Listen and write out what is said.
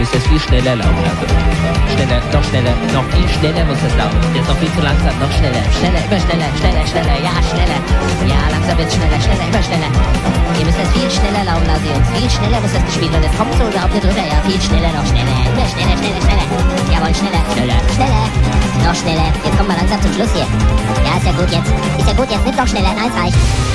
Müsst es viel schneller laufen lassen. Schneller, noch viel schneller muss es laufen. Jetzt noch viel zu langsam, noch schneller, immer schneller, ja, schneller. Ja, langsam wird's schneller, immer schneller. Ihr müsst es viel schneller laufen lassen, Jungs. Viel schneller muss das gespielt werden. Es kommt so überhaupt nicht drüber, ja, viel schneller, noch schneller, immer schneller. Jawohl, schneller. Noch schneller. Jetzt kommen wir langsam zum Schluss hier. Ja, ist ja gut jetzt. Nicht noch schneller, nein, es reicht.